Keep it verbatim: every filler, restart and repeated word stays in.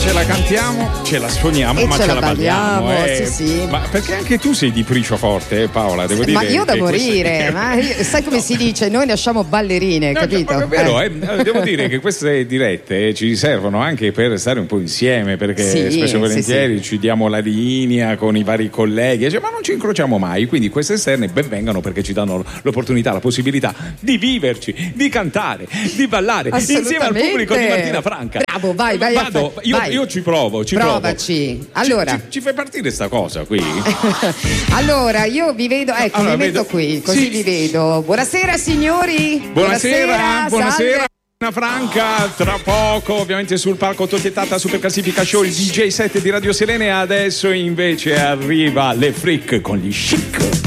ce la cantiamo, ce la suoniamo, e ma ce, ce la la balliamo. balliamo, Eh. sì, sì. Ma perché anche tu sei di Pricio forte, eh, Paola, devo dire. Ma io da che morire, queste... ma io, sai come si dice? Noi nasciamo ballerine, No, capito? ma è vero, Eh. eh, devo dire che queste dirette ci servono anche per stare un po' insieme, perché Sì, spesso e volentieri sì, sì. ci diamo la linea con i vari colleghi, cioè, ma non ci incrociamo mai, quindi queste esterne ben vengano perché ci danno l'opportunità, la possibilità di viverci, di cantare, di ballare insieme al pubblico di Martina Franca. Bravo, vai, vai. Vado, fa- io, vai. io ci provo, ci Provaci. provo. Allora. Ci, ci, ci fai partire sta cosa qui? Allora, io vi vedo, ecco, Allora, mi metto vedo- qui, così sì. vi vedo. Buonasera signori. Buonasera, buonasera. salve. Franca, tra poco ovviamente sul palco Tottetata Super Classifica Show il D J set di Radio Selene. Adesso invece arriva Le Freak con gli Chic.